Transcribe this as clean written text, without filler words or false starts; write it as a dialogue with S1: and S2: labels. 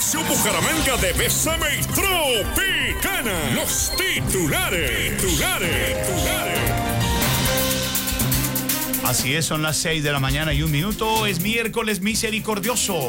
S1: Selección Bucaramanga de Bésame y Tropicana. Los titulares.
S2: Así es, son las 6 de la mañana y 1 minuto. Es miércoles misericordioso.